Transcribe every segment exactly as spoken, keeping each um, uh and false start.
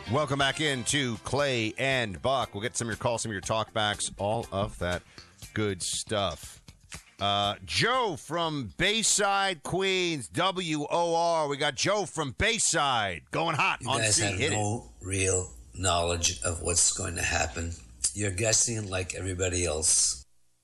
Welcome back into Clay and Buck. We'll get some of your calls, some of your talkbacks, all of that good stuff. Uh, Joe from Bayside, Queens, W O R. We got Joe from Bayside going hot you on guys C. have Hit no it. real knowledge of what's going to happen. You're guessing like everybody else.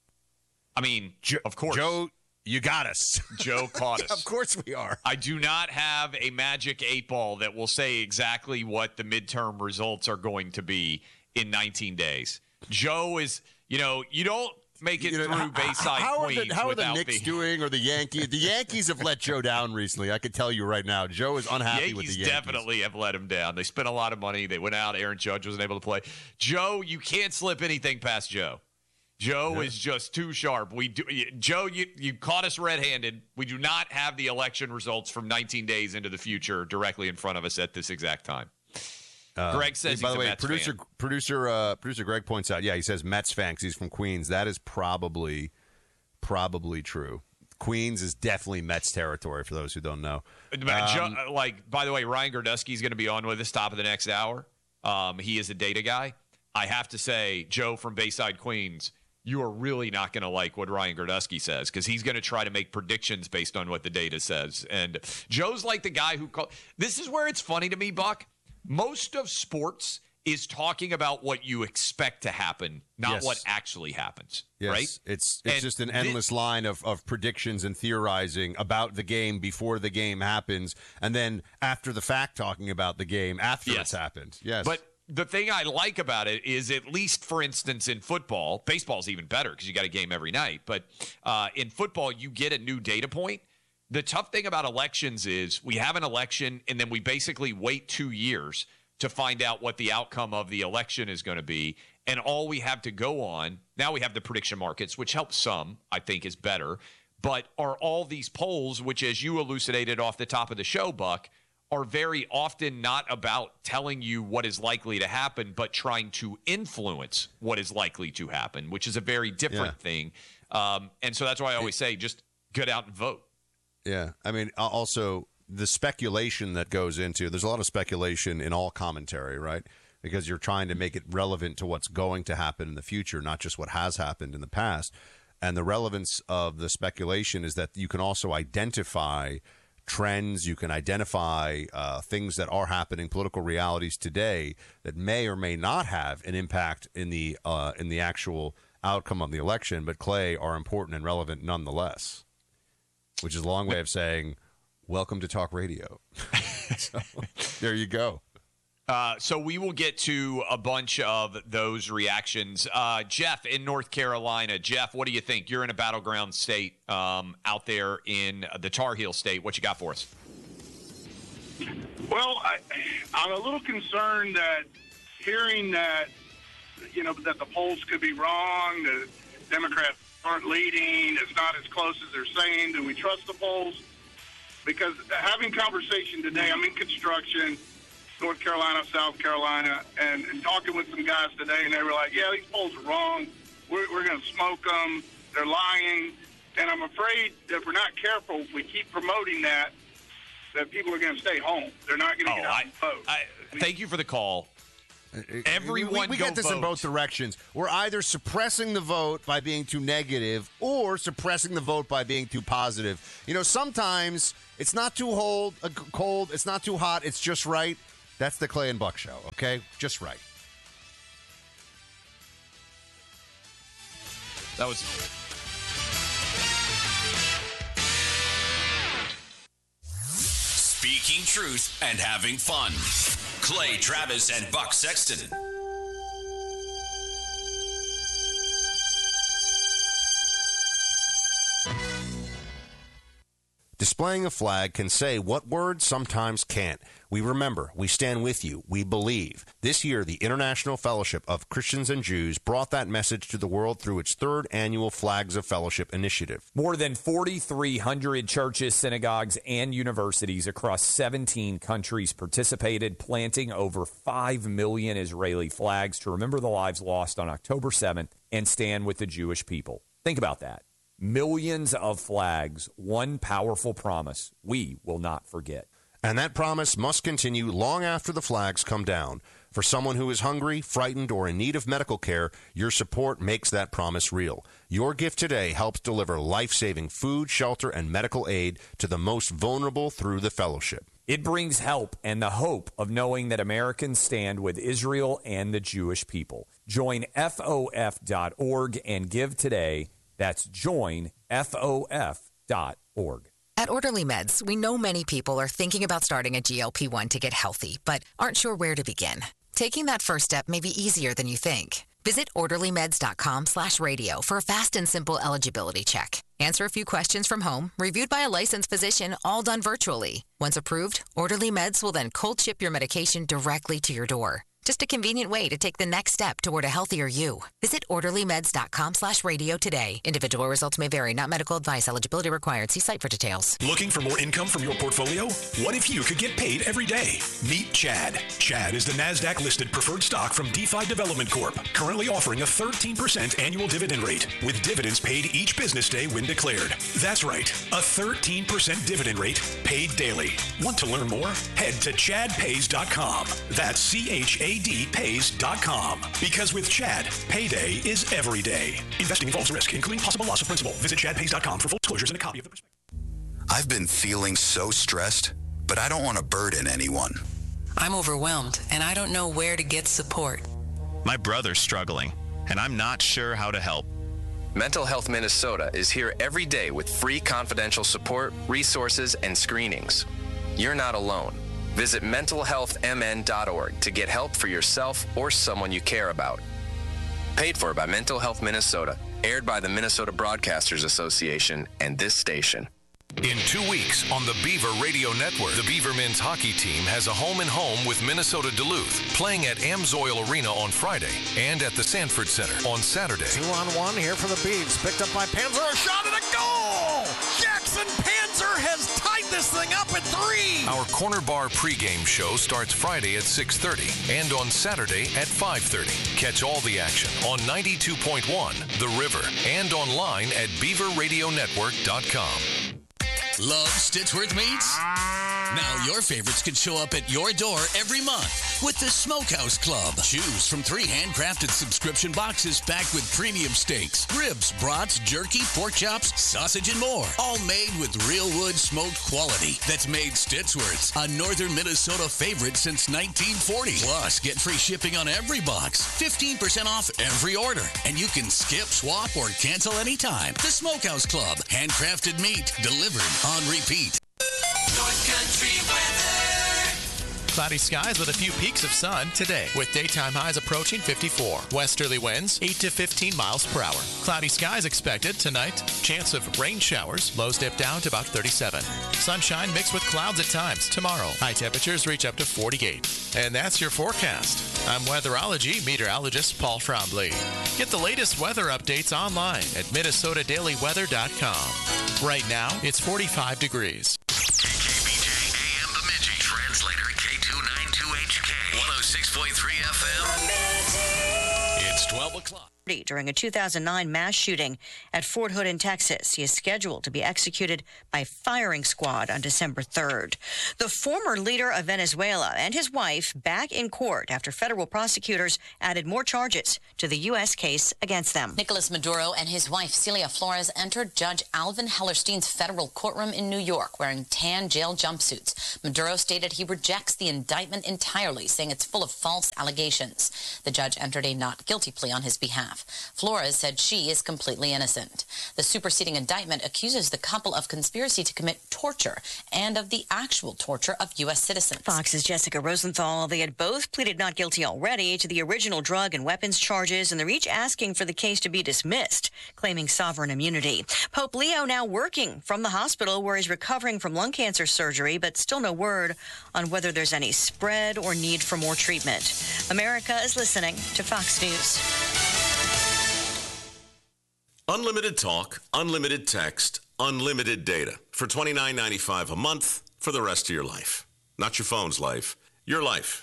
I mean, Jo- of course. Joe, you got us. Joe caught us. Of course we are. I do not have a magic eight ball that will say exactly what the midterm results are going to be in nineteen days. Joe is, you know, you don't make it You know, through how- Bayside, how are Queens the, how are the without Knicks the doing, or the Yankees? The Yankees have let Joe down recently. I can tell you right now. Joe is unhappy Yankees with the Yankees. definitely have let him down. They spent a lot of money. They went out. Aaron Judge wasn't able to play. Joe, you can't slip anything past Joe. Joe Yeah. is just too sharp. We do, Joe, you, you caught us red-handed. We do not have the election results from nineteen days into the future directly in front of us at this exact time. Uh, Greg says by he's the a way, Mets producer fan. producer uh, producer Greg points out, yeah, he says Mets fan because he's from Queens. That is probably probably true. Queens is definitely Mets territory for those who don't know. But Um, Joe, like, by the way, Ryan Gordusky is going to be on with us top of the next hour. Um, he is a data guy. I have to say, Joe from Bayside, Queens, you are really not going to like what Ryan Gordusky says because he's going to try to make predictions based on what the data says. And Joe's like the guy who call. This is where it's funny to me, Buck. Most of sports is talking about what you expect to happen, not Yes. what actually happens. Yes, right? it's it's And just an thi- endless line of, of predictions and theorizing about the game before the game happens, and then after the fact talking about the game after Yes. it's happened. Yes, But the thing I like about it is, at least for instance, in football, baseball's even better because you got a game every night. But uh, in football, you get a new data point. The tough thing about elections is we have an election and then we basically wait two years to find out what the outcome of the election is going to be. And all we have to go on, now we have the prediction markets, which helps some, I think is better. But are all these polls, which as you elucidated off the top of the show, Buck, are very often not about telling you what is likely to happen, but trying to influence what is likely to happen, which is a very different Yeah. thing. Um, and so that's why I always say, just get out and vote. yeah, I mean, uh, also the speculation that goes into there's a lot of speculation in all commentary, right? Because you're trying to make it relevant to what's going to happen in the future, not just what has happened in the past. And the relevance of the speculation is that you can also identify trends, you can identify uh, things that are happening, political realities today that may or may not have an impact in the uh, in the actual outcome of the election, but Clay are important and relevant nonetheless. Which is a long way of saying, welcome to talk radio. So, there you go. Uh, so we will get to a bunch of those reactions. Uh, Jeff in North Carolina. Jeff, what do you think? You're in a battleground state um, out there in the Tar Heel state. What you got for us? Well, I, I'm a little concerned that hearing that, you know, that the polls could be wrong, the Democrats aren't leading, it's not as close as they're saying. Do we trust the polls? Because having conversation today, I'm in construction, North Carolina, South Carolina, and, and talking with some guys today, and they were like, yeah, these polls are wrong. We're, we're going to smoke them. They're lying. And I'm afraid that if we're not careful, if we keep promoting that, that people are going to stay home. They're not going to Oh, get out I, and vote. I, thank you for the call. Everyone we, we go get this vote. in both directions. We're either suppressing the vote by being too negative or suppressing the vote by being too positive. You know, sometimes it's not too cold, uh, cold, it's not too hot, it's just right. That's the Clay and Buck show, okay? Just right. That was Speaking truth and having fun. Clay Travis and Buck Sexton. Displaying a flag can say what words sometimes can't. We remember, we stand with you, we believe. This year, the International Fellowship of Christians and Jews brought that message to the world through its third annual Flags of Fellowship initiative. More than forty-three hundred churches, synagogues, and universities across seventeen countries participated, planting over five million Israeli flags to remember the lives lost on October seventh and stand with the Jewish people. Think about that. Millions of flags, one powerful promise we will not forget. And that promise must continue long after the flags come down. For someone who is hungry, frightened, or in need of medical care, your support makes that promise real. Your gift today helps deliver life-saving food, shelter, and medical aid to the most vulnerable through the fellowship. It brings help and the hope of knowing that Americans stand with Israel and the Jewish people. Join F O F dot org and give today. That's join F O F dot org. At Orderly Meds, we know many people are thinking about starting a G L P one to get healthy, but aren't sure where to begin. Taking that first step may be easier than you think. Visit orderlymeds.com slash radio for a fast and simple eligibility check. Answer a few questions from home, reviewed by a licensed physician, all done virtually. Once approved, Orderly Meds will then cold ship your medication directly to your door. Just a convenient way to take the next step toward a healthier you. Visit orderlymeds.com slash radio today. Individual results may vary, not medical advice. Eligibility required. See site for details. Looking for more income from your portfolio? What if you could get paid every day? Meet Chad. Chad is the NASDAQ-listed preferred stock from DeFi Development Corp, currently offering a thirteen percent annual dividend rate, with dividends paid each business day when declared. That's right, a thirteen percent dividend rate paid daily. Want to learn more? Head to chad pays dot com. That's C H A D pays dot com. Because with Chad, payday is every day. Investing involves risk, including possible loss of principal. Visit chad pays dot com for full disclosures and a copy of the prospectus. I've been feeling so stressed, but I don't want to burden anyone. I'm overwhelmed, and I don't know where to get support. My brother's struggling, and I'm not sure how to help. Mental Health Minnesota is here every day with free confidential support, resources, and screenings. You're not alone. Visit mental health m n dot org to get help for yourself or someone you care about. Paid for by Mental Health Minnesota. Aired by the Minnesota Broadcasters Association and this station. In two weeks on the Beaver Radio Network, the Beaver men's hockey team has a home-and-home with Minnesota Duluth, playing at Amsoil Arena on Friday and at the Sanford Center on Saturday. Two on one here for the Beavs. Picked up by Panzer. A shot and a goal! Jackson Panzer has tied this thing up at three! Our Corner Bar pregame show starts Friday at six thirty and on Saturday at five thirty. Catch all the action on ninety-two point one The River and online at beaver radio network dot com. Love Stitchworth Meats? Now your favorites can show up at your door every month with the Smokehouse Club. Choose from three handcrafted subscription boxes packed with premium steaks, ribs, brats, jerky, pork chops, sausage, and more. All made with real wood smoked quality that's made Stitchworth's a northern Minnesota favorite since nineteen forty. Plus, get free shipping on every box, fifteen percent off every order, and you can skip, swap, or cancel anytime. The Smokehouse Club. Handcrafted meat delivered on repeat. North Country weather. Cloudy skies with a few peaks of sun today, with daytime highs approaching fifty-four. Westerly winds eight to fifteen miles per hour. Cloudy skies expected tonight. Chance of rain showers. Lows dip down to about thirty-seven. Sunshine mixed with clouds at times tomorrow. High temperatures reach up to forty-eight. And that's your forecast. I'm weatherology meteorologist Paul Trombley. Get the latest weather updates online at minnesota daily weather dot com. Right now, it's forty-five degrees. K K B J A M Bemidji translator K two ninety-two H K one oh six point three F M. It's twelve o'clock. During a two thousand nine mass shooting at Fort Hood in Texas. He is scheduled to be executed by firing squad on December third. The former leader of Venezuela and his wife back in court after federal prosecutors added more charges to the U S case against them. Nicolas Maduro and his wife Celia Flores entered Judge Alvin Hellerstein's federal courtroom in New York wearing tan jail jumpsuits. Maduro stated he rejects the indictment entirely, saying it's full of false allegations. The judge entered a not guilty plea on his behalf. Flores said she is completely innocent. The superseding indictment accuses the couple of conspiracy to commit torture and of the actual torture of U S citizens. Fox's Jessica Rosenthal, they had both pleaded not guilty already to the original drug and weapons charges, and they're each asking for the case to be dismissed, claiming sovereign immunity. Pope Leo now working from the hospital where he's recovering from lung cancer surgery, but still no word on whether there's any spread or need for more treatment. America is listening to Fox News. Unlimited talk, unlimited text, unlimited data for twenty-nine ninety-five a month for the rest of your life. Not your phone's life, your life.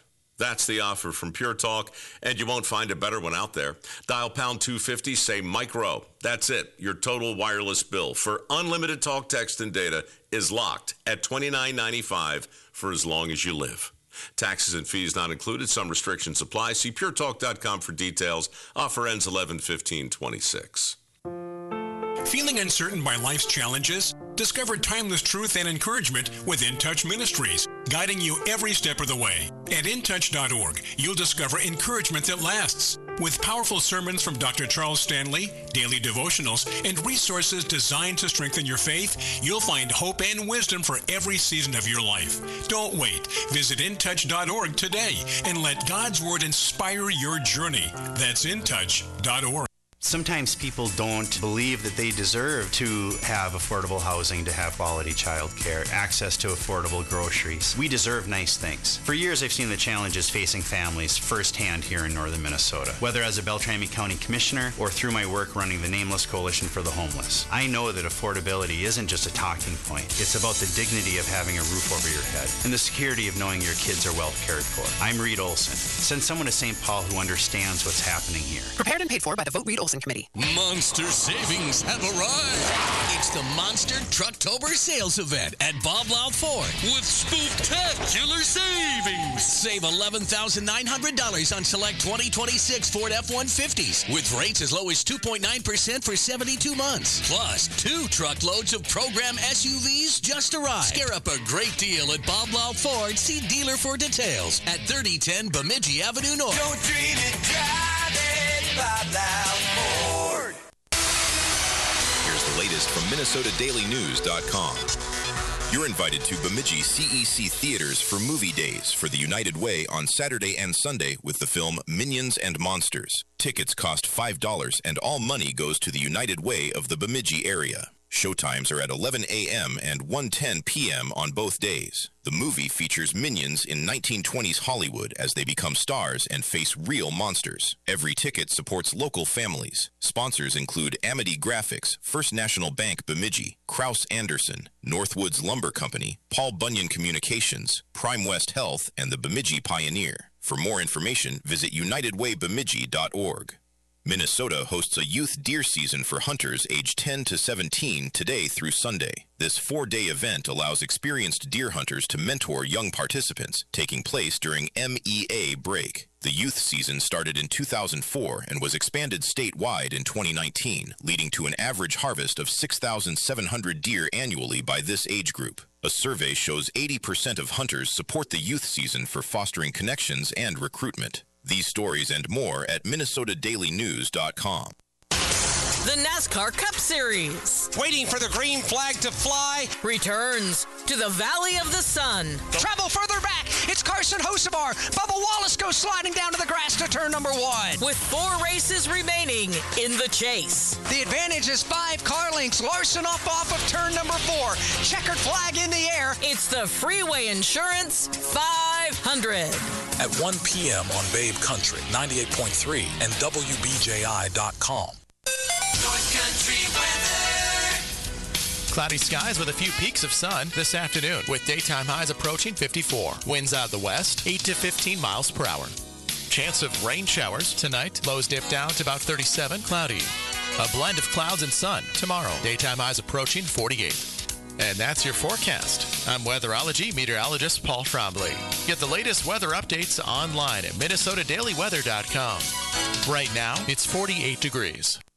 That's the offer from Pure Talk, and you won't find a better one out there. Dial pound two fifty, say Mike Rowe. That's it. Your total wireless bill for unlimited talk, text, and data is locked at twenty-nine ninety-five for as long as you live. Taxes and fees not included. Some restrictions apply. See pure talk dot com for details. Offer ends eleven fifteen twenty-six. Feeling uncertain by life's challenges? Discover timeless truth and encouragement with In Touch Ministries, guiding you every step of the way. At in touch dot org, you'll discover encouragement that lasts. With powerful sermons from Doctor Charles Stanley, daily devotionals, and resources designed to strengthen your faith, you'll find hope and wisdom for every season of your life. Don't wait. Visit in touch dot org today and let God's Word inspire your journey. That's in touch dot org. Sometimes people don't believe that they deserve to have affordable housing, to have quality child care, access to affordable groceries. We deserve nice things. For years, I've seen the challenges facing families firsthand here in northern Minnesota, whether as a Beltrami County Commissioner or through my work running the Nameless Coalition for the Homeless. I know that affordability isn't just a talking point. It's about the dignity of having a roof over your head and the security of knowing your kids are well cared for. I'm Reed Olson. Send someone to Saint Paul who understands what's happening here. Prepared and paid for by the Vote Reed Olson Committee. Monster savings have arrived. It's the Monster Trucktober sales event at Bob Loud Ford with spectacular savings. Save eleven thousand nine hundred dollars on select twenty twenty-six Ford F one fifties with rates as low as two point nine percent for seventy-two months. Plus, two truckloads of program S U Vs just arrived. Scare up a great deal at Bob Loud Ford. See dealer for details at thirty ten Bemidji Avenue North. Don't dream it, drive it, Bob Loud Ford. Here's the latest from Minnesota Daily News dot com. You're invited to Bemidji C E C Theaters for Movie Days for the United Way on Saturday and Sunday with the film Minions and Monsters. Tickets cost five dollars and all money goes to the United Way of the Bemidji area. Showtimes are at eleven a.m. and one ten p.m. on both days. The movie features minions in nineteen twenties Hollywood as they become stars and face real monsters. Every ticket supports local families. Sponsors include Amity Graphics, First National Bank Bemidji, Kraus Anderson, Northwoods Lumber Company, Paul Bunyan Communications, Prime West Health, and the Bemidji Pioneer. For more information, visit united way bemidji dot org. Minnesota hosts a youth deer season for hunters aged ten to seventeen today through Sunday. This four-day event allows experienced deer hunters to mentor young participants, taking place during M E A break. The youth season started in two thousand four and was expanded statewide in twenty nineteen, leading to an average harvest of six thousand seven hundred deer annually by this age group. A survey shows eighty percent of hunters support the youth season for fostering connections and recruitment. These stories and more at Minnesota Daily News dot com. The NASCAR Cup Series. Waiting for the green flag to fly. Returns to the Valley of the Sun. Travel further back. It's Carson Hocevar. Bubba Wallace goes sliding down to the grass to turn number one. With four races remaining in the chase. The advantage is five car lengths. Larson off off of turn number four. Checkered flag in the air. It's the Freeway Insurance five hundred. At one p.m. on Babe Country, ninety-eight point three and W B J I dot com. North Country weather. Cloudy skies with a few peaks of sun this afternoon with daytime highs approaching fifty-four. Winds out of the west, eight to fifteen miles per hour. Chance of rain showers tonight. Lows dip down to about thirty-seven. Cloudy. A blend of clouds and sun tomorrow. Daytime highs approaching forty-eight. And that's your forecast. I'm weatherology meteorologist Paul Trombley. Get the latest weather updates online at Minnesota Daily Weather dot com. Right now, it's forty-eight degrees.